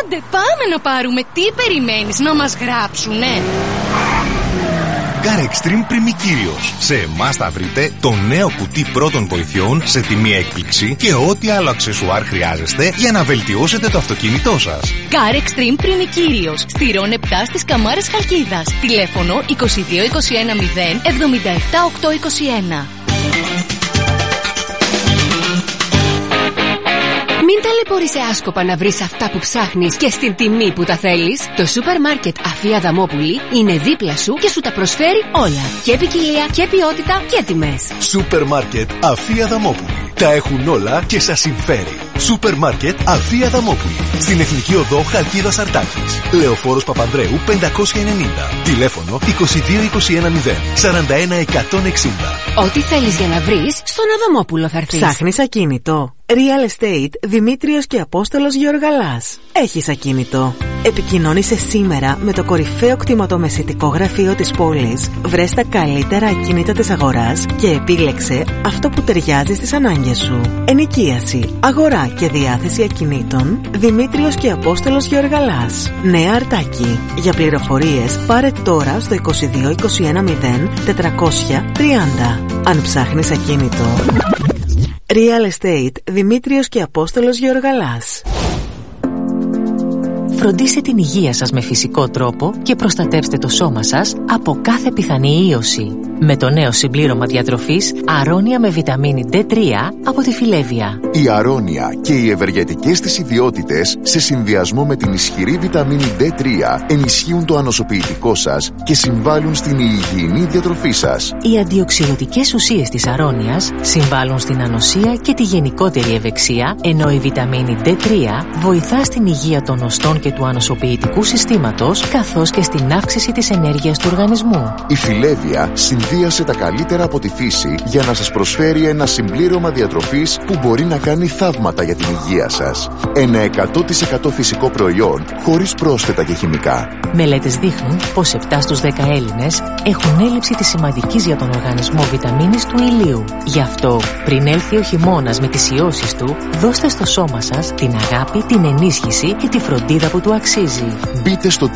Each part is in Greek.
Άντε, πάμε να πάρουμε. Τι περιμένεις, να μας γράψουνε? Car Extreme Πριμικύριος. Σε εμάς θα βρείτε το νέο κουτί πρώτων βοηθειών σε τιμή έκπληξη και ό,τι άλλο αξεσουάρ χρειάζεστε για να βελτιώσετε το αυτοκίνητό σας. Car Extreme Πριμικύριος. Στη Ρον 7 στις Καμάρες Χαλκίδας. Τηλέφωνο 22 21 0 77 821. Μην ταλαιπωρείσαι άσκοπα να βρεις αυτά που ψάχνεις και στην τιμή που τα θέλεις. Το σούπερ μάρκετ Αφή Αδαμόπουλη είναι δίπλα σου και σου τα προσφέρει όλα. Και ποικιλία και ποιότητα και τιμές. Σούπερ μάρκετ Αφή Αδαμόπουλη. Τα έχουν όλα και σας συμφέρει. Σούπερ μάρκετ Αφή Αδαμόπουλη. Στην Εθνική Οδό Χαλκίδας Αρτάκης. Λεωφόρος Παπανδρέου 590. Τηλέφωνο 22 21 0 41 160. Ό,τι θέλεις για να βρεις, στον Αδαμόπουλο θα έρθεις. Ψάχνεις ακίνητο? Real Estate Δημήτριος και Απόστολος Γεωργαλάς. Έχεις ακίνητο? Επικοινώνησε σήμερα με το κορυφαίο κτηματομεσητικό γραφείο της πόλης. Βρες τα καλύτερα ακίνητα της αγοράς και επίλεξε αυτό που ταιριάζει στις ανάγκες σου. Ενοικίαση, αγορά και διάθεση ακινήτων. Δημήτριος και Απόστολος Γεωργαλάς. Νέα Αρτάκη. Για πληροφορίες πάρε τώρα στο 22 21 0 430. Αν ψάχνεις ακίνητο, Real Estate Δημήτριος και Απόστολος Γεωργαλάς. Φροντίστε την υγεία σας με φυσικό τρόπο και προστατεύστε το σώμα σας από κάθε πιθανή ίωση. Με το νέο συμπλήρωμα διατροφής Αρώνια με βιταμίνη D3 από τη Φιλέβια. Η Αρώνια και οι ευεργετικές της ιδιότητες σε συνδυασμό με την ισχυρή βιταμίνη D3 ενισχύουν το ανοσοποιητικό σας και συμβάλλουν στην υγιεινή διατροφή σας. Οι αντιοξυδοτικές ουσίες της Αρώνιας συμβάλλουν στην ανοσία και τη γενικότερη ευεξία, ενώ η βιταμίνη D3 βοηθά στην υγεία των οστών και του ανοσοποιητικού συστήματος, καθώς και στην αύξηση της ενέργειας του οργανισμού. Η Φιλέβια συνδύασε τα καλύτερα από τη φύση για να σας προσφέρει ένα συμπλήρωμα διατροφής που μπορεί να κάνει θαύματα για την υγεία σας. Ένα 100% φυσικό προϊόν, χωρίς πρόσθετα και χημικά. Μελέτες δείχνουν πως 7 στους 10 Έλληνες έχουν έλλειψη της σημαντικής για τον οργανισμό βιταμίνης του ηλίου. Γι' αυτό, πριν έλθει ο χειμώνας με τις ιώσεις του, δώστε στο σώμα σας την αγάπη, την ενίσχυση και τη φροντίδα που του αξίζει. Μπείτε στο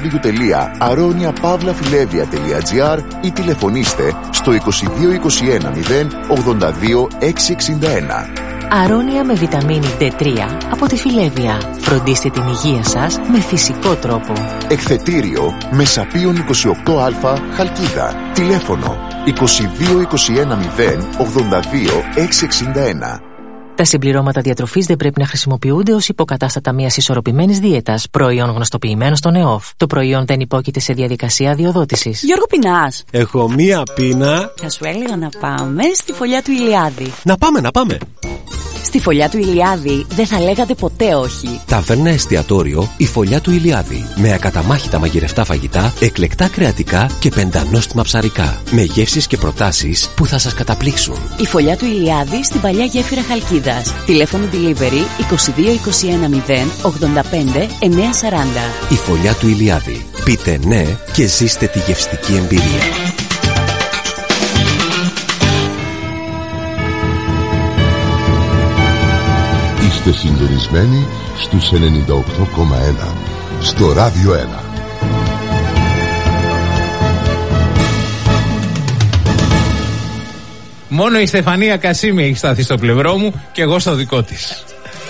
www.aroniapavlafilevia.gr ή τηλεφωνήστε στο 22 21 0 82 661. Αρώνια με βιταμίνη D3 από τη Φιλέβια. Φροντίστε την υγεία σας με φυσικό τρόπο. Εκθετήριο Μεσαπίων 28α Χαλκίδα. Τηλέφωνο 22 21 0 82 661. Τα συμπληρώματα διατροφής δεν πρέπει να χρησιμοποιούνται ως υποκατάστατα μιας ισορροπημένης δίαιτας, προϊόν γνωστοποιημένο στον ΕΟΦ. Το προϊόν δεν υπόκειται σε διαδικασία αδειοδότησης. Γιώργο, πεινάς? Έχω μία πείνα. Θα σου έλεγα να πάμε στη φωλιά του Ηλιάδη. Να πάμε. Στη φωλιά του Ηλιάδη δεν θα λέγατε ποτέ όχι. Ταβέρνα εστιατόριο η Φωλιά του Ηλιάδη. Με ακαταμάχητα μαγειρευτά φαγητά, εκλεκτά κρεατικά και πεντανόστιμα ψαρικά. Με γεύσεις και προτάσεις που θα σας καταπλήξουν. Η Φωλιά του Ηλιάδη στην παλιά γέφυρα Χαλκίδας. Τηλέφωνο delivery 22 21 0 85 940. Η Φωλιά του Ηλιάδη. Πείτε ναι και ζήστε τη γευστική εμπειρία. Είστε συντονισμένοι στους 98,1 στο Ράδιο 1. Μόνο η Στεφανία Κασίμη έχει σταθεί στο πλευρό μου και εγώ στο δικό της.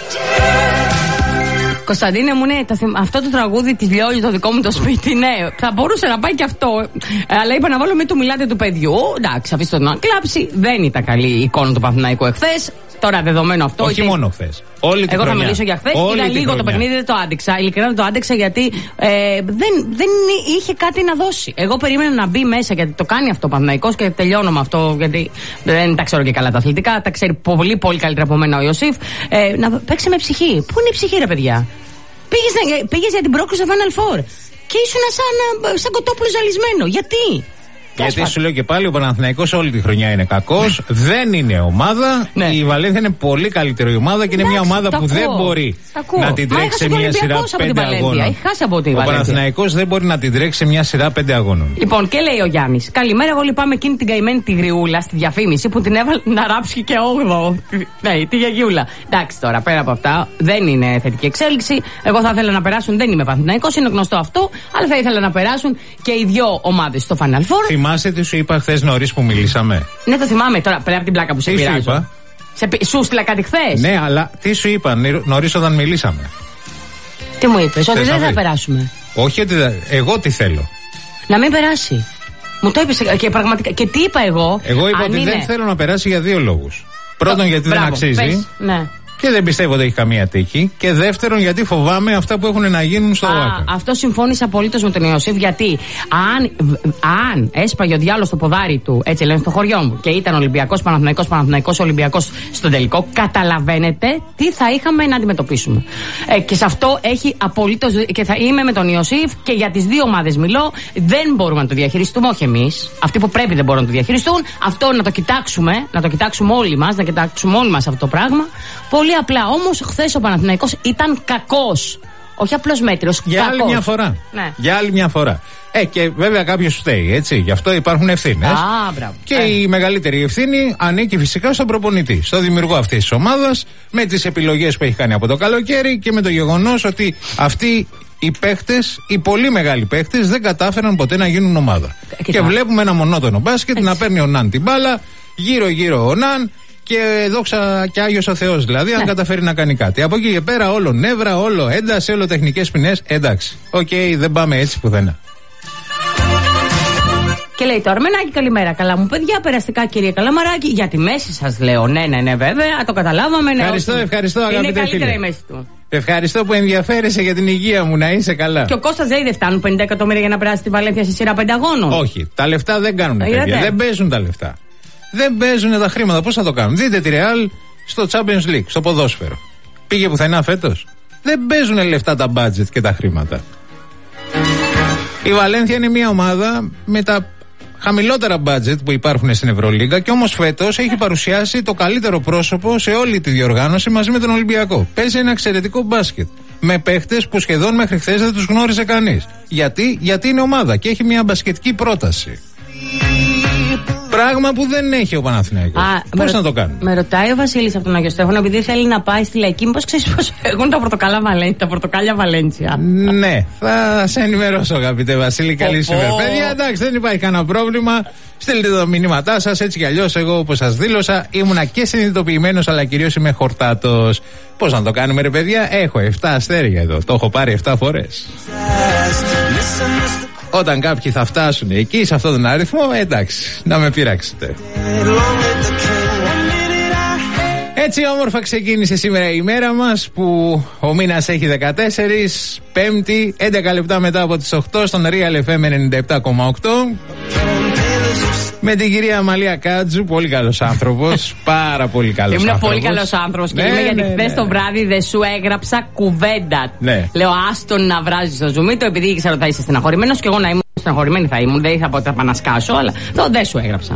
Κωνσταντίνε μου, ναι, αυτό το τραγούδι τη Λιόλη, το δικό μου το σπίτι, ναι, θα μπορούσε να πάει και αυτό. Αλλά είπα να βάλω με το μιλάτε του παιδιού. Εντάξει, αφήστε το να κλάψει. Δεν ήταν καλή η εικόνα του Παναθηναϊκού εχθές. Τώρα δεδομένο αυτό. Όχι μόνο χθες. Εγώ θα μιλήσω για χθες. Είδα λίγο το παιχνίδι, δεν το άντεξα. Ειλικρινά δεν το άντεξα γιατί δεν είχε κάτι να δώσει. Εγώ περίμενα να μπει μέσα γιατί το κάνει αυτό ο Παναθηναϊκός και τελειώνω με αυτό γιατί δεν τα ξέρω και καλά τα αθλητικά. Τα ξέρει πολύ πολύ καλύτερα από μένα ο Ιωσήφ. Να παίξει με ψυχή. Πού είναι η ψυχή, ρε παιδιά? Πήγες για την πρόκληση στο Final Four και ήσουν σαν κοτόπουλο ζαλισμένο. Γιατί? Γιατί σου λέω και πάλι, ο Παναθηναϊκός όλη τη χρονιά είναι κακός. Δεν είναι ομάδα. Η Βαλένθια είναι πολύ καλύτερη ομάδα και είναι μια ομάδα που δεν μπορεί να την τρέξει σε μια σειρά 5 αγώνων. Ο Παναθηναϊκός δεν μπορεί να την τρέξει σε μια σειρά 5 αγώνων. Λοιπόν, και λέει ο Γιάννης, καλημέρα. Εγώ λυπάμαι εκείνη την καημένη τη γριούλα στη διαφήμιση που την έβαλε να ράψει και 8ο. Ναι, τη γιαγιούλα. Εντάξει τώρα, πέρα από αυτά, δεν είναι θετική εξέλιξη. Εγώ θα ήθελα να περάσουν, δεν είμαι Παναθηναϊκός, είναι γνωστό αυτό, αλλά θα ήθελα να περάσουν και οι δύο ομάδες στο Final Four. Θυμάσαι τι σου είπα χθες νωρίς που μιλήσαμε? Ναι, το θυμάμαι τώρα, πέρα από την πλάκα που σε πειράζω. Σου στείλα κάτι χθες? Ναι, αλλά τι σου είπα νωρίς όταν μιλήσαμε? Τι μου είπες? Ότι δεν θα περάσουμε. Όχι, ότι εγώ τι θέλω. Να μην περάσει. Μου το είπες και πραγματικά. Και τι είπα εγώ? Εγώ είπα ότι δεν θέλω να περάσει για 2 λόγους. Πρώτον, γιατί δεν αξίζει. Πες, ναι. Και δεν πιστεύω ότι έχει καμία τύχη. Και δεύτερον, γιατί φοβάμαι αυτά που έχουν να γίνουν στο ΟΑΚΑ. Αυτό συμφώνησα απολύτως με τον Ιωσήφ. Γιατί αν έσπαγε ο διάλογος στο ποδάρι του, έτσι λένε στο χωριό μου, και ήταν Ολυμπιακός Παναθηναϊκός, Παναθηναϊκός Ολυμπιακός στον τελικό, καταλαβαίνετε τι θα είχαμε να αντιμετωπίσουμε. Και σε αυτό έχει απολύτως. Και θα είμαι με τον Ιωσήφ και για τις δύο ομάδες μιλώ. Δεν μπορούμε να το διαχειριστούμε, όχι εμείς. Αυτοί που πρέπει δεν μπορούν να το διαχειριστούν. Αυτό να το κοιτάξουμε όλοι μας, να κοιτάξουμε όλοι μας αυτό το πράγμα. Πολύ απλά. Όμως χθες ο Παναθηναϊκός ήταν κακός. Όχι απλώς μέτριος. Για άλλη μια φορά. Ναι. Για άλλη μια φορά. Και βέβαια κάποιος φταίει, έτσι. Γι' αυτό υπάρχουν ευθύνες. Και η μεγαλύτερη ευθύνη ανήκει φυσικά στον προπονητή, στο δημιουργό αυτής της ομάδας, με τις επιλογές που έχει κάνει από το καλοκαίρι και με το γεγονός ότι αυτοί οι παίχτες, οι πολύ μεγάλοι παίχτες, δεν κατάφεραν ποτέ να γίνουν ομάδα. Και βλέπουμε ένα μονότονο μπάσκετ να παίρνει ο Ναν την μπάλα, γύρω-γύρω ο Ναν. Και δόξα και Άγιος ο Θεός, δηλαδή, αν καταφέρει να κάνει κάτι. Από εκεί και πέρα, όλο νεύρα, όλο ένταση, όλο τεχνικές ποινές. Εντάξει. Δεν πάμε έτσι πουθενά. Και λέει τώρα, Μενάκη, καλημέρα. Καλά μου παιδιά, περαστικά κύριε Καλαμαράκη. Για τη μέση σας λέω. Ναι, βέβαια, το καταλάβαμε. Ευχαριστώ, αγαπητέ. Είναι καλύτερα η μέση του. Ευχαριστώ που ενδιαφέρεσαι για την υγεία μου, να είσαι καλά. Και ο Κώστας λέει δεν φτάνουν 50 εκατομμύρια για να περάσει τη Βαλένθια σε σειρά 5 αγώνων. Όχι, τα λεφτά δεν κάνουν παιδιά. Δεν παίζουν τα λεφτά. Δεν παίζουν τα χρήματα. Πώς θα το κάνουν? Δείτε τη Real στο Champions League, στο ποδόσφαιρο. Πήγε πουθενά φέτος? Δεν παίζουν λεφτά τα budget και τα χρήματα. Η Βαλένθια είναι μια ομάδα με τα χαμηλότερα budget που υπάρχουν στην Ευρωλίγκα και όμως φέτος έχει παρουσιάσει το καλύτερο πρόσωπο σε όλη τη διοργάνωση μαζί με τον Ολυμπιακό. Παίζει ένα εξαιρετικό μπάσκετ. Με παίχτες που σχεδόν μέχρι χθες δεν τους γνώριζε κανείς. Γιατί είναι ομάδα και έχει μια μπασκετική πρόταση. Πράγμα που δεν έχει ο Παναθηναϊκός. Πώς να το κάνουμε? Με ρωτάει ο Βασίλης από τον Άγιο Στέφανο, επειδή θέλει να πάει στη Λαϊκή, μήπως ξέρεις πώς έχουν τα πορτοκάλια Βαλέντσια. Ναι, θα σε ενημερώσω, αγαπητέ Βασίλη. Καλή σήμερα. Παιδιά, εντάξει, δεν υπάρχει κανένα πρόβλημα. Στείλτε τα μηνύματά σας. Έτσι κι αλλιώς, εγώ όπως σας δήλωσα, ήμουνα και συνειδητοποιημένος, αλλά κυρίως είμαι χορτάτος. Πώς να το κάνουμε, ρε παιδιά? Έχω 7 αστέρια εδώ. Το έχω πάρει 7 φορές. Όταν κάποιοι θα φτάσουν εκεί, σε αυτόν τον αριθμό, εντάξει, να με πειράξετε. Έτσι όμορφα ξεκίνησε σήμερα η ημέρα μας, που ο μήνας έχει 14, Πέμπτη, 11 λεπτά μετά από τις 8, στον Real FM 97,8. Με την κυρία Αμαλία Κάτζου, πολύ καλός άνθρωπος. Πάρα πολύ καλός άνθρωπος. Ήμουν πολύ καλός άνθρωπος και γιατί χθες το βράδυ δεν σου έγραψα κουβέντα. Λέω άστον να βράζεις στο ζουμί, επειδή ήξερα ότι θα είσαι στεναχωρημένος και εγώ να ήμουν στεναχωρημένη θα ήμουν. Δεν είχα ποτέ να πανασκάσω, αλλά δεν σου έγραψα.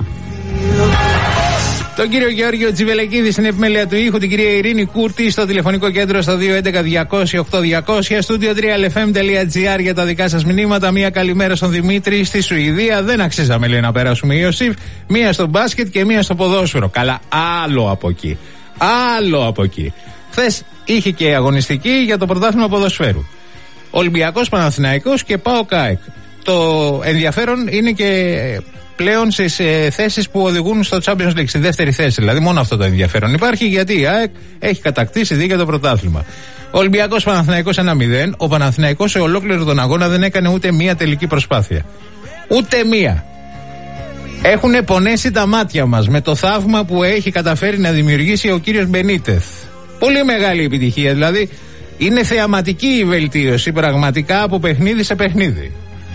Τον κύριο Γεώργιο Τζιβελεκίδη στην επιμέλεια του ήχου, την κυρία Ειρήνη Κούρτη στο τηλεφωνικό κέντρο στο 211-200-8200, studio 3lfm.gr για τα δικά σας μηνύματα. Μία καλημέρα στον Δημήτρη στη Σουηδία. Δεν αξίζαμε, λέει, να περάσουμε, Ιωσήφ. Μία στο μπάσκετ και μία στο ποδόσφαιρο. Καλά, άλλο από εκεί. Χθες είχε και αγωνιστική για το πρωτάθλημα ποδοσφαίρου. Ολυμπιακός Παναθηναϊκός και ΠΑΟΚ ΑΕΚ. Το ενδιαφέρον είναι και πλέον στις θέσεις που οδηγούν στο Champions League, στη δεύτερη θέση. Δηλαδή, μόνο αυτό το ενδιαφέρον υπάρχει, γιατί η ΑΕΚ έχει κατακτήσει δίκαια το πρωτάθλημα. Ο Ολυμπιακός Παναθηναϊκός 1-0. Ο Παναθηναϊκός σε ολόκληρο τον αγώνα δεν έκανε ούτε μία τελική προσπάθεια. Ούτε μία. Έχουν πονέσει τα μάτια μας με το θαύμα που έχει καταφέρει να δημιουργήσει ο κύριος Μπενίτεθ. Πολύ μεγάλη επιτυχία, δηλαδή. Είναι θεαματική η βελτίωση πραγματικά από παιχνίδι σε παιχνίδι.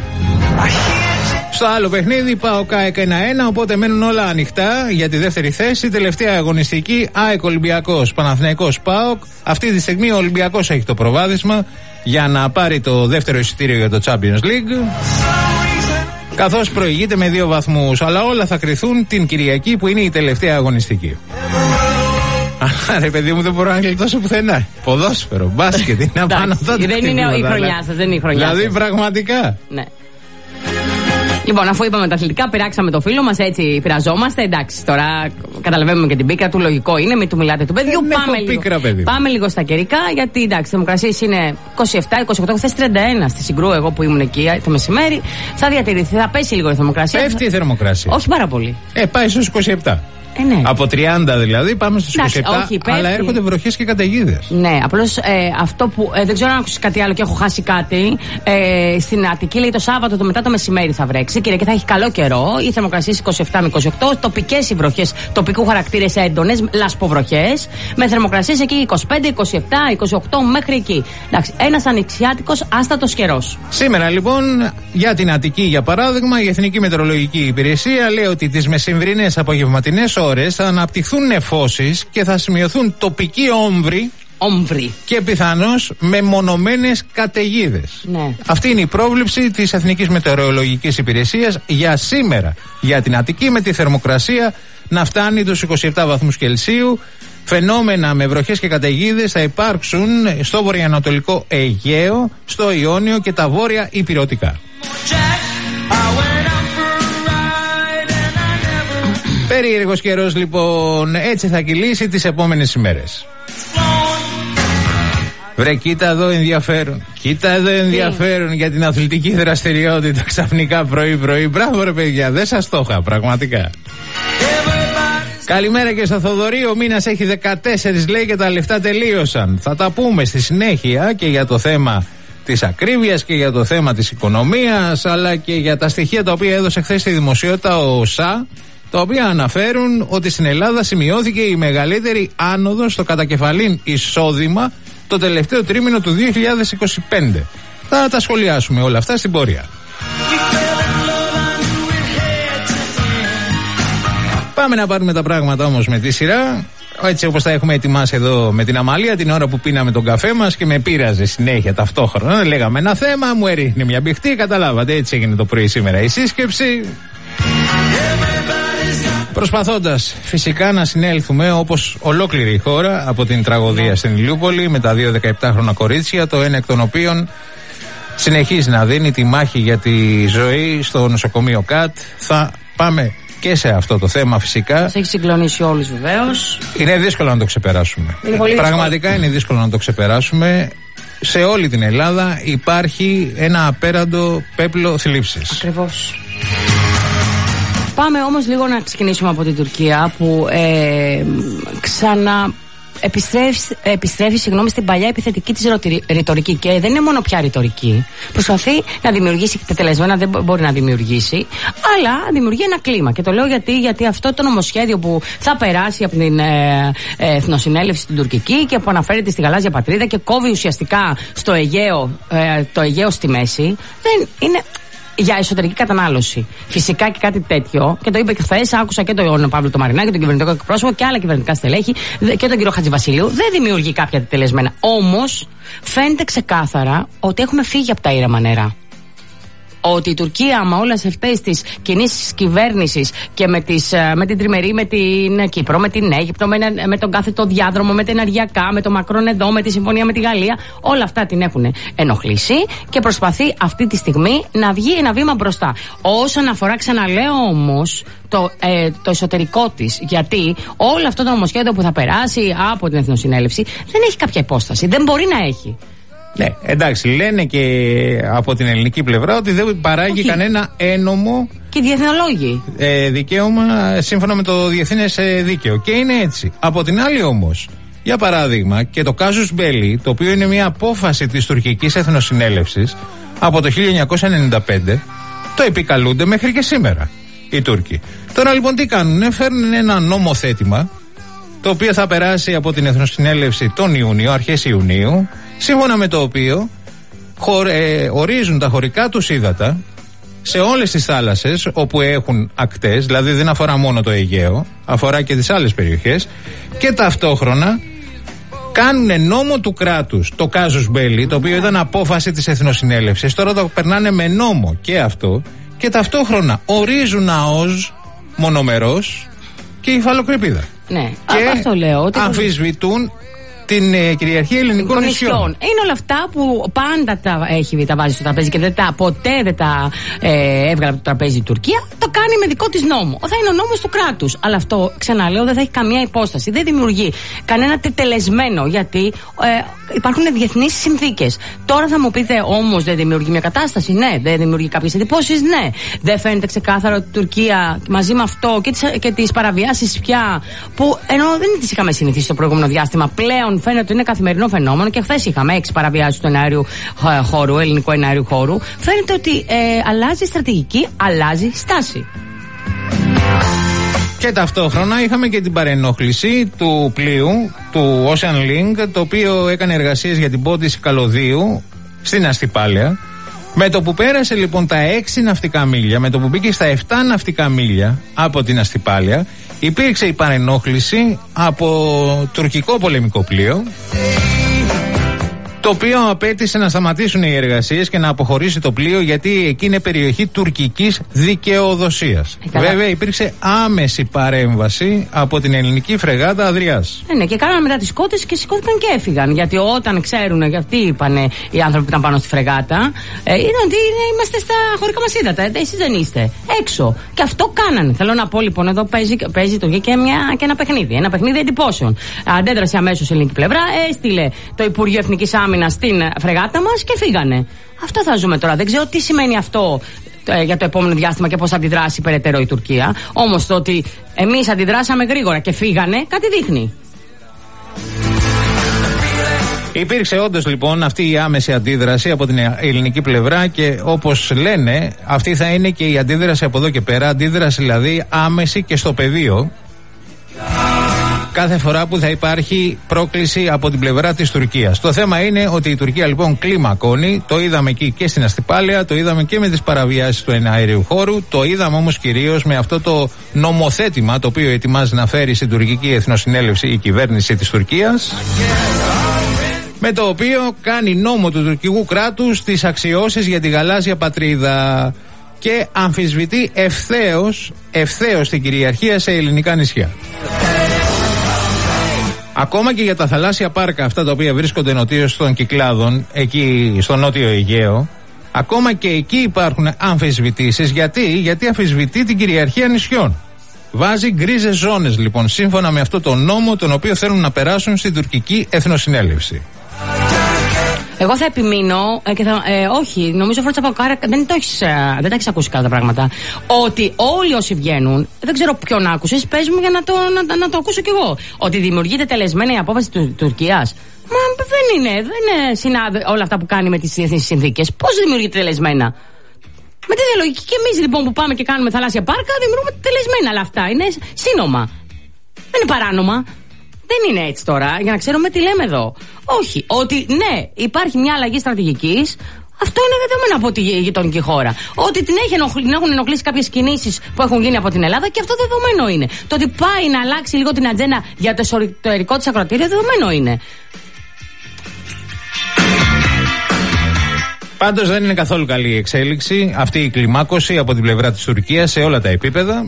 Στο άλλο παιχνίδι πάω ΚΑΕΚ 1-1, οπότε μένουν όλα ανοιχτά για τη δεύτερη θέση. Τελευταία αγωνιστική, ΑΕΚ Ολυμπιακός, Παναθηναϊκός ΠΑΟΚ. Αυτή τη στιγμή ο Ολυμπιακός έχει το προβάδισμα για να πάρει το δεύτερο εισιτήριο για το Champions League. καθώς προηγείται με 2 βαθμούς. Αλλά όλα θα κριθούν την Κυριακή που είναι η τελευταία αγωνιστική. Ρε παιδί μου, δεν μπορώ να γλιτώσω πουθενά. Ποδόσφαιρο, μπάσκετ, είναι απάνω τότε. Δεν είναι η χρονιά σας, δεν είναι η χρονιά σας. Δηλαδή πραγματικά. Ναι. Λοιπόν, αφού είπαμε τα αθλητικά, πειράξαμε το φίλο μας, έτσι πειραζόμαστε. Εντάξει, τώρα καταλαβαίνουμε και την πίκρα του, λογικό είναι, μην του μιλάτε του παιδιού. Πάμε λίγο στα καιρικά, γιατί εντάξει, η θερμοκρασία είναι 27-28, χθες 31 στη Συγκρού, εγώ που ήμουν εκεί το μεσημέρι. Θα διατηρηθεί, θα πέσει λίγο η θερμοκρασία. Πέφτει η θερμοκρασία. Όχι πάρα πολύ. Πάει στους 27. Ναι. Από 30 δηλαδή πάμε στους 27, όχι, αλλά έρχονται βροχές και καταιγίδες. Ναι, απλώς αυτό που δεν ξέρω αν ακούσει κάτι άλλο και έχω χάσει κάτι. Στην Αττική λέει το Σάββατο το μετά το μεσημέρι θα βρέξει. Κυριακή θα έχει καλό καιρό. Οι θερμοκρασίες 27 με 28. Τοπικές οι βροχές, τοπικού χαρακτήρες έντονες, λασποβροχές. Με θερμοκρασίες εκεί 25, 27, 28 μέχρι εκεί. Εντάξει, ένας ανοιξιάτικος άστατος καιρός. Σήμερα λοιπόν για την Αττική, για παράδειγμα, η Εθνική Μετεωρολογική Υπηρεσία λέει ότι τις μεσημβρινές απογευματινές ώρες θα αναπτυχθούν νεφώσεις και θα σημειωθούν τοπικοί όμβροι και πιθανώς μεμονωμένες καταιγίδες. Ναι. Αυτή είναι η πρόβλεψη της Εθνικής Μετεωρολογικής Υπηρεσίας για σήμερα. Για την Αττική, με τη θερμοκρασία να φτάνει τους 27 βαθμούς Κελσίου. Φαινόμενα με βροχές και καταιγίδες θα υπάρξουν στο βορειοανατολικό Αιγαίο, στο Ιόνιο και τα βόρεια Ηπειρωτικά. Περίεργος καιρός λοιπόν, έτσι θα κυλήσει τις επόμενες ημέρες. Βρε, κοίτα εδώ ενδιαφέρον. Κοίτα εδώ ενδιαφέρον για την αθλητική δραστηριότητα ξαφνικά πρωί-πρωί. Μπράβο ρε παιδιά, δεν σας το είχα πραγματικά. Καλημέρα και στο Θοδωρή, ο μήνας έχει 14 λέει και τα λεφτά τελείωσαν. Θα τα πούμε στη συνέχεια και για το θέμα της ακρίβειας και για το θέμα της οικονομίας, αλλά και για τα στοιχεία τα οποία έδωσε χθες στη δημοσιότητα ο ΩΣΑ, τα οποία αναφέρουν ότι στην Ελλάδα σημειώθηκε η μεγαλύτερη άνοδος στο κατακεφαλήν εισόδημα το τελευταίο τρίμηνο του 2025. Θα τα σχολιάσουμε όλα αυτά στην πορεία. Πάμε να πάρουμε τα πράγματα όμως με τη σειρά, έτσι όπως τα έχουμε ετοιμάσει εδώ με την Αμαλία την ώρα που πίναμε τον καφέ μας και με πείραζε συνέχεια ταυτόχρονα. Λέγαμε ένα θέμα, μου έριχνε μια μπιχτή, καταλάβατε, έτσι έγινε το πρωί σήμερα η σύσκεψη. Προσπαθώντας φυσικά να συνέλθουμε όπως ολόκληρη η χώρα από την τραγωδία στην Ηλιούπολη με τα 2 17χρονα κορίτσια, το ένα εκ των οποίων συνεχίζει να δίνει τη μάχη για τη ζωή στο νοσοκομείο ΚΑΤ. Θα πάμε και σε αυτό το θέμα φυσικά. Σας έχει συγκλονίσει όλους βεβαίως. Είναι δύσκολο να το ξεπεράσουμε. Πραγματικά είναι δύσκολο να το ξεπεράσουμε. Σε όλη την Ελλάδα υπάρχει ένα απέραντο πέπλο θλίψης. Ακριβώς. Πάμε όμως λίγο να ξεκινήσουμε από την Τουρκία που επιστρέφει στην παλιά επιθετική της ρητορική, και δεν είναι μόνο πια ρητορική. Προσπαθεί να δημιουργήσει, τετελεσμένα δεν μπορεί να δημιουργήσει, αλλά δημιουργεί ένα κλίμα. Και το λέω γιατί αυτό το νομοσχέδιο που θα περάσει από την Εθνοσυνέλευση στην τουρκική και που αναφέρεται στη γαλάζια πατρίδα και κόβει ουσιαστικά στο Αιγαίο, το Αιγαίο στη μέση, δεν είναι για εσωτερική κατανάλωση. Φυσικά και κάτι τέτοιο, και το είπε και χθες, άκουσα και τον Παύλο το Μαρινάκη, τον κυβερνητικό εκπρόσωπο και άλλα κυβερνητικά στελέχη και τον κύριο Χατζηβασιλείου, δεν δημιουργεί κάποια τετελεσμένα. Όμως φαίνεται ξεκάθαρα ότι έχουμε φύγει από τα ήρεμα νερά. Ότι η Τουρκία με όλες αυτές τις κινήσεις κυβέρνησης και με την τριμερή, με την Κύπρο, με την Αίγυπτο, με τον κάθετο διάδρομο, με τα ενεργειακά, με το Μακρόν εδώ, με τη συμφωνία με τη Γαλλία, όλα αυτά την έχουν ενοχλήσει και προσπαθεί αυτή τη στιγμή να βγει ένα βήμα μπροστά. Όσον αφορά, ξαναλέω όμως, το εσωτερικό της, γιατί όλο αυτό το νομοσχέδιο που θα περάσει από την Εθνοσυνέλευση δεν έχει κάποια υπόσταση, δεν μπορεί να έχει. Ναι, εντάξει, λένε και από την ελληνική πλευρά ότι δεν παράγει κανένα ένομο και διεθνολόγοι δικαίωμα σύμφωνα με το διεθνές δίκαιο. Και είναι έτσι. Από την άλλη όμως, για παράδειγμα, και το Casus Belli, το οποίο είναι μια απόφαση της τουρκικής Εθνοσυνέλευσης από το 1995, το επικαλούνται μέχρι και σήμερα οι Τούρκοι. Τώρα λοιπόν τι κάνουνε, φέρνουν ένα νομοθέτημα το οποίο θα περάσει από την Εθνοσυνέλευση τον Ιούνιο, αρχές Ιουνίου, σύμφωνα με το οποίο ορίζουν τα χωρικά τους ύδατα σε όλες τις θάλασσες όπου έχουν ακτές, δηλαδή δεν αφορά μόνο το Αιγαίο, αφορά και τις άλλες περιοχές, και ταυτόχρονα κάνουν νόμο του κράτους το Casus Belli, το οποίο ήταν απόφαση της Εθνοσυνέλευσης, τώρα το περνάνε με νόμο και αυτό, και ταυτόχρονα ορίζουν ΑΟΣ μονομερός και υφαλοκρηπίδα. Ναι, και αυτό λέω. Ότι αμφισβητούν την κυριαρχία ελληνικών νησιών. Είναι όλα αυτά που πάντα τα βάζει στο τραπέζι και ποτέ δεν τα έβγαλε από το τραπέζι η Τουρκία. Το κάνει με δικό της νόμο. Θα είναι ο νόμος του κράτους. Αλλά αυτό, ξαναλέω, δεν θα έχει καμία υπόσταση. Δεν δημιουργεί κανένα τετελεσμένο, γιατί υπάρχουν διεθνείς συνθήκες. Τώρα θα μου πείτε όμως, δεν δημιουργεί μια κατάσταση? Ναι. Δεν δημιουργεί κάποιες εντυπώσεις? Ναι. Δεν φαίνεται ξεκάθαρο ότι η Τουρκία μαζί με αυτό και τις παραβιάσεις πια, που ενώ δεν τις είχαμε συνηθίσει το προηγούμενο διάστημα, πλέον φαίνεται ότι είναι καθημερινό φαινόμενο, και χθες είχαμε 6 παραβιάσεις του εναέριου χώρου, ελληνικού εναέριου χώρου. Φαίνεται ότι αλλάζει στρατηγική, αλλάζει στάση. Και ταυτόχρονα είχαμε και την παρενόχληση του πλοίου, του Ocean Link, το οποίο έκανε εργασίες για την πόντιση καλωδίου στην Αστυπάλαια. Με το που πέρασε λοιπόν τα 6 ναυτικά μίλια, με το που μπήκε στα 7 ναυτικά μίλια από την Αστυπάλαια, υπήρξε η παρενόχληση από τουρκικό πολεμικό πλοίο, το οποίο απέτησε να σταματήσουν οι εργασίες και να αποχωρήσει το πλοίο, γιατί εκεί είναι περιοχή τουρκικής δικαιοδοσίας. Βέβαια υπήρξε άμεση παρέμβαση από την ελληνική φρεγάτα Αδριάς. Ναι, και κάνανε μετά τις κότες και σηκώθηκαν και έφυγαν. Γιατί όταν ξέρουν, και αυτοί είπανε οι άνθρωποι που ήταν πάνω στη φρεγάτα, είναι ότι είμαστε στα χωρικά μας ύδατα. Εσείς δεν είστε. Έξω. Και αυτό κάνανε. Θέλω να πω λοιπόν, εδώ παίζει το και ένα παιχνίδι. Ένα παιχνίδι εντυπώσεων. Αντέδρασε αμέσως η ελληνική πλευρά, έστειλε το Υπουργείο Εθνικής Άμυνας στην φρεγάτα μας και φύγανε. Αυτό θα ζούμε τώρα. Δεν ξέρω τι σημαίνει αυτό για το επόμενο διάστημα και πώς θα αντιδράσει περαιτέρω η Τουρκία. Όμως το ότι εμείς αντιδράσαμε γρήγορα και φύγανε, κάτι δείχνει. Υπήρξε όντως λοιπόν αυτή η άμεση αντίδραση από την ελληνική πλευρά, και όπως λένε, αυτή θα είναι και η αντίδραση από εδώ και πέρα. Αντίδραση δηλαδή άμεση και στο πεδίο, κάθε φορά που θα υπάρχει πρόκληση από την πλευρά της Τουρκίας. Το θέμα είναι ότι η Τουρκία λοιπόν κλιμακώνει, το είδαμε εκεί και στην Αστυπάλαια, το είδαμε και με τις παραβιάσεις του εναέριου χώρου, το είδαμε όμως κυρίως με αυτό το νομοθέτημα το οποίο ετοιμάζει να φέρει στην τουρκική εθνοσυνέλευση η κυβέρνηση της Τουρκίας, με το οποίο κάνει νόμο του τουρκικού κράτους τις αξιώσεις για τη γαλάζια πατρίδα και αμφισβητεί ευθέως την κυριαρχία σε ελληνικά νησιά. Ακόμα και για τα θαλάσσια πάρκα, αυτά τα οποία βρίσκονται νοτίως των Κυκλάδων, εκεί στο νότιο Αιγαίο, ακόμα και εκεί υπάρχουν αμφισβητήσεις. Γιατί αμφισβητεί την κυριαρχία νησιών. Βάζει γκρίζες ζώνες λοιπόν, σύμφωνα με αυτό το νόμο, τον οποίο θέλουν να περάσουν στην τουρκική εθνοσυνέλευση. Εγώ θα επιμείνω όχι, νομίζω Φρότσα Πακάρα δεν τα έχεις ακούσει καλά τα πράγματα. Ότι όλοι όσοι βγαίνουν, δεν ξέρω ποιον άκουσες, πες μου για να το ακούσω κι εγώ. Ότι δημιουργείται τελεσμένα η απόφαση της Τουρκίας. Μα δεν είναι συνάδε όλα αυτά που κάνει με τις διεθνείς συνθήκες. Πώς δημιουργείται τελεσμένα? Με τη διαλογική και εμείς λοιπόν που πάμε και κάνουμε θαλάσσια πάρκα, δημιουργούμε τελεσμένα, αλλά αυτά είναι σύνομα. Δεν είναι παράνομα. Δεν είναι έτσι τώρα, για να ξέρουμε τι λέμε εδώ. Όχι, ότι ναι, υπάρχει μια αλλαγή στρατηγικής, αυτό είναι δεδομένο από τη γειτονική χώρα. Ότι την έχουν ενοχλήσει κάποιες κινήσεις που έχουν γίνει από την Ελλάδα, και αυτό δεδομένο είναι. Το ότι πάει να αλλάξει λίγο την ατζέντα για το εσωτερικό της ακροατήριο, δεδομένο είναι. Πάντως δεν είναι καθόλου καλή η εξέλιξη, αυτή η κλιμάκωση από την πλευρά της Τουρκίας σε όλα τα επίπεδα.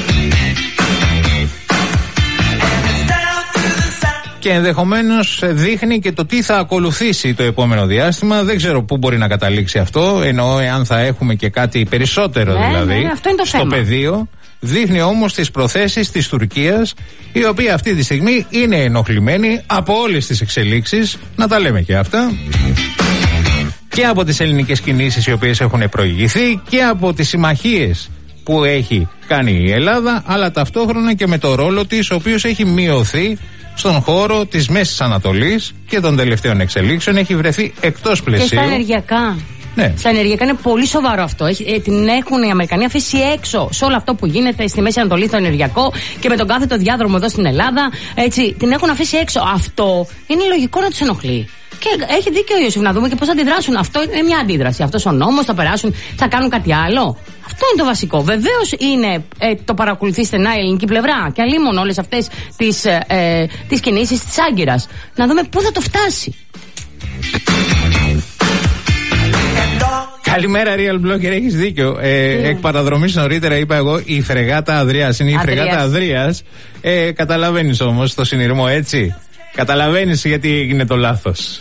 Και ενδεχομένως δείχνει και το τι θα ακολουθήσει το επόμενο διάστημα. Δεν ξέρω πού μπορεί να καταλήξει αυτό, εννοώ εάν θα έχουμε και κάτι περισσότερο δηλαδή αυτό είναι το στο θέμα. πεδίο. Δείχνει όμως τις προθέσεις της Τουρκίας, η οποία αυτή τη στιγμή είναι ενοχλημένη από όλες τις εξελίξεις, να τα λέμε και αυτά, και από τις ελληνικές κινήσεις οι οποίες έχουν προηγηθεί και από τις συμμαχίες που έχει κάνει η Ελλάδα, αλλά ταυτόχρονα και με το ρόλο της, ο οποίος έχει μειωθεί στον χώρο της Μέσης Ανατολής και των τελευταίων εξελίξεων, έχει βρεθεί εκτός πλαισίου. Και στα ενεργειακά. Ναι. Στα ενεργειακά είναι πολύ σοβαρό αυτό. Την έχουν οι Αμερικανοί αφήσει έξω σε όλο αυτό που γίνεται στη Μέση Ανατολή, στο ενεργειακό, και με τον κάθετο διάδρομο εδώ στην Ελλάδα. Έτσι, την έχουν αφήσει έξω. Αυτό είναι λογικό να τους ενοχλεί. Και έχει δίκιο ο Ιωσήφ, να δούμε και πώς θα αντιδράσουν. Αυτό είναι μια αντίδραση. Αυτός ο νόμος θα περάσουν, θα κάνουν κάτι άλλο. Αυτό είναι το βασικό. Βεβαίως είναι το παρακολουθεί στενά η ελληνική πλευρά και αλλήμον όλες αυτές τις κινήσεις της Άγκυρας. Να δούμε πού θα το φτάσει. Καλημέρα, Real Blogger, έχεις δίκιο. Εκ παραδρομής νωρίτερα είπα εγώ η φρεγάτα Αδρίας. Είναι η φρεγάτα Αδρίας. Καταλαβαίνεις όμως το συνειρμό, έτσι. Καταλαβαίνεις γιατί έγινε το λάθος.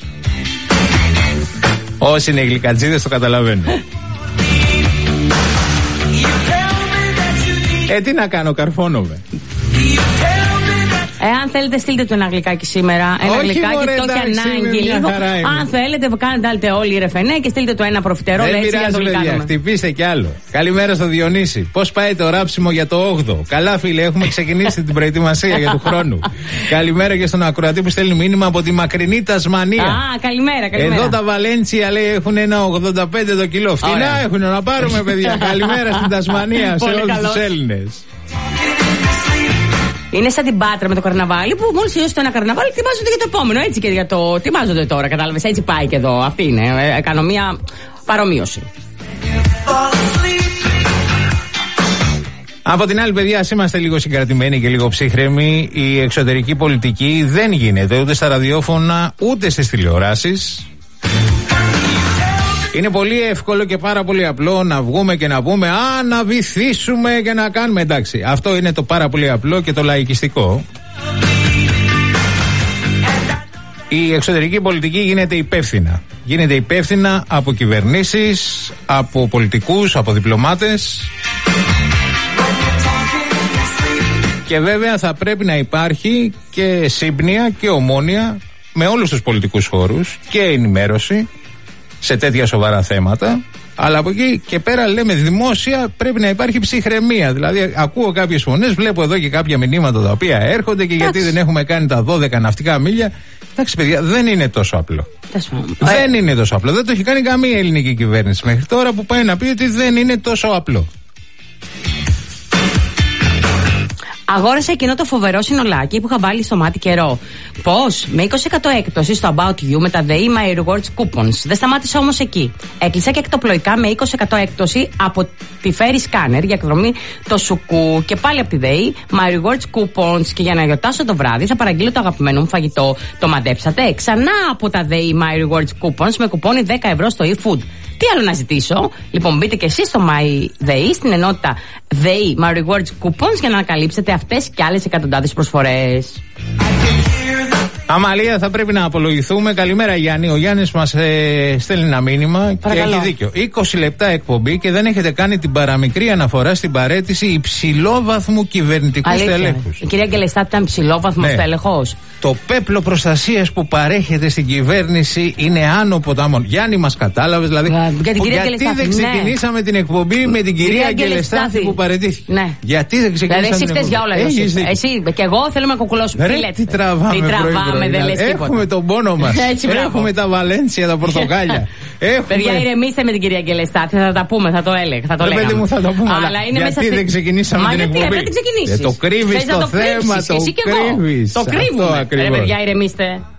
Όσοι είναι γλυκατζίδες το καταλαβαίνουν. Τι να κάνω, καρφώνομαι. Αν θέλετε, στείλτε του ένα γλυκάκι σήμερα. Ένα γλυκάκι, το έχει ανάγκη λίγο. Αν θέλετε, κάνετε όλοι ρεφενέ και στείλτε του ένα προφιτερόλ. Δεν πειράζει, παιδιά. Χτυπήστε κι άλλο. Καλημέρα στο Διονύση. Πώς πάει το ράψιμο για το 8ο? Καλά, φίλε, έχουμε ξεκινήσει την προετοιμασία για του χρόνου. Καλημέρα και στον ακροατή που στέλνει μήνυμα από τη μακρινή Τασμανία. Καλημέρα. Εδώ τα Βαλέντσια λέει έχουν ένα 85 το κιλό. Φτηνά έχουν να πάρουμε, παιδιά. Καλημέρα στην Τασμανία σε όλους τους Έλληνες. Είναι σαν την Πάτρα με το καρναβάλι που μόλις τελειώσει το ένα καρναβάλι ετοιμάζονται για το επόμενο. Έτσι και για το. Ετοιμάζονται τώρα, κατάλαβες. Έτσι πάει και εδώ. Αυτή είναι. Κάνω μία παρομοίωση. Από την άλλη, παιδιά, ας είμαστε λίγο συγκρατημένοι και λίγο ψύχρεμοι. Η εξωτερική πολιτική δεν γίνεται ούτε στα ραδιόφωνα ούτε στις τηλεοράσεις. Είναι πολύ εύκολο και πάρα πολύ απλό να βγούμε και να πούμε να βυθίσουμε και να κάνουμε. Εντάξει, αυτό είναι το πάρα πολύ απλό και το λαϊκιστικό. Η εξωτερική πολιτική γίνεται υπεύθυνα. Γίνεται υπεύθυνα από κυβερνήσεις, από πολιτικούς, από διπλωμάτες. Και βέβαια θα πρέπει να υπάρχει και σύμπνοια και ομόνοια με όλους τους πολιτικούς χώρους και ενημέρωση σε τέτοια σοβαρά θέματα, αλλά από εκεί και πέρα λέμε δημόσια πρέπει να υπάρχει ψυχραιμία. Δηλαδή ακούω κάποιες φωνές, βλέπω εδώ και κάποια μηνύματα τα οποία έρχονται και γιατί δεν έχουμε κάνει τα 12 ναυτικά μίλια. Εντάξει, παιδιά, δεν είναι τόσο απλό. Δεν είναι τόσο απλό. Δεν το έχει κάνει καμία ελληνική κυβέρνηση μέχρι τώρα που πάει να πει ότι δεν είναι τόσο απλό. Αγόρασα εκείνο το φοβερό συνολάκι που είχα βάλει στο μάτι καιρό. Πώς? Με 20% έκπτωση στο About You με τα ΔΕΗ My Rewards Coupons. Δεν σταμάτησα όμως εκεί. Έκλεισα και εκτοπλοϊκά με 20% έκπτωση από τη Ferry Scanner για εκδρομή το Σουκού και πάλι από τη ΔΕΗ My Rewards Coupons. Και για να γιορτάσω το βράδυ θα παραγγείλω το αγαπημένο μου φαγητό. Το μαντέψατε? Ξανά από τα ΔΕΗ My Rewards Coupons με κουπόνι 10 ευρώ στο eFood. Τι άλλο να ζητήσω? Λοιπόν, μπείτε και εσείς στο MyDay στην ενότητα ΔΕΗ My Rewards Coupons για να ανακαλύψετε αυτές και άλλες εκατοντάδες προσφορές. Αμαλία, θα πρέπει να απολογηθούμε. Καλημέρα, Γιάννη. Ο Γιάννης μας στέλνει ένα μήνυμα. Παρακαλώ. Και έχει δίκιο. 20 λεπτά εκπομπή και δεν έχετε κάνει την παραμικρή αναφορά στην παραίτηση υψηλόβαθμου κυβερνητικού στελέχους. Η κυρία Γκελεστάτη ήταν υψηλόβαθμο στέλεχος. Το πέπλο προστασίας που παρέχεται στην κυβέρνηση είναι άνω ποταμών. Γιάννη, μας κατάλαβες? Δηλαδή, γιατί δεν ξεκινήσαμε την εκπομπή με την κυρία Γκελεστάτη που παραιτήθηκε? Ναι. Γιατί δεν ξεκινήσαμε? Δηλαδή, εσύ φταίς για όλα. Εσύ και εγώ θέλουμε να κουκουλώσουμε. Τι τραβάμε. Έχουμε τον πόνο μας. Έχουμε τα Βαλέντσια, τα πορτοκάλια. Παιδιά, ηρεμήστε με την κυρία Γκελεστάτη. Θα τα πούμε, θα το έλεγα. Παιδί μου, θα το πούμε. Αλλά γιατί δεν ξεκινήσαμε την εκπομπή? Γιατί δεν ξεκινήσεις? Το κρύβεις το θέμα. Το κρύβουμε. Ρε παιδιά, ηρεμήστε.